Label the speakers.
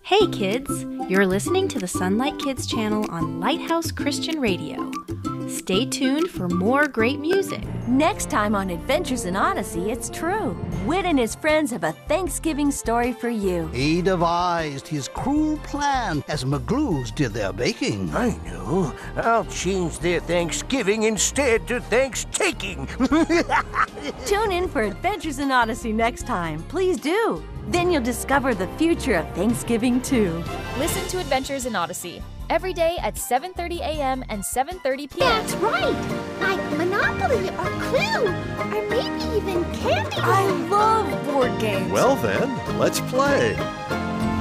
Speaker 1: Hey kids, you're listening to the Sunlight Kids channel on Lighthouse Christian Radio. Stay tuned for more great music.
Speaker 2: Next time on Adventures in Odyssey, it's true. Whit and his friends have a Thanksgiving story for you.
Speaker 3: He devised his cruel plan as McGlues did their baking.
Speaker 4: I know. I'll change their Thanksgiving instead to Thanks-taking.
Speaker 2: Tune in for Adventures in Odyssey next time. Please do. Then you'll discover the future of Thanksgiving, too.
Speaker 5: Listen to Adventures in Odyssey every day at 7:30 a.m. and 7:30 p.m.
Speaker 6: That's right! Like Monopoly or Clue, or maybe even Candy.
Speaker 2: I love board games.
Speaker 7: Well then, let's play.